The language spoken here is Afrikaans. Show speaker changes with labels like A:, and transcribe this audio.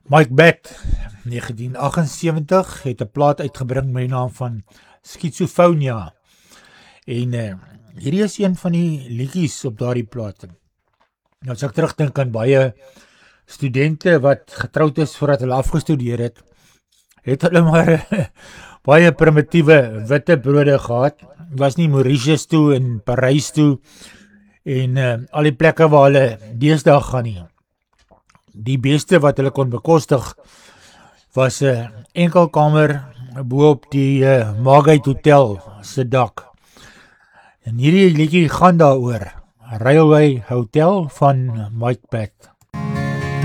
A: Mike Batt, 1978, het 'n plaat uitgebring met die naam van Schizophonia. En hierdie is een van die liedjies op daardie plaat. Nou as ek terugdink aan baie studente wat getroud is voordat hulle afgestudeer het hulle maar baie primitiewe witte brode gehad. Was nie Mauritius toe en Parys toe en al die plekke waar hulle deesdae gaan nie. Die beste wat hulle kon bekostig was 'n enkelkamer bo op die Margate Hotel se dak. En hierdie liedjie gaan daaroor. Railway Hotel van Mike Batt.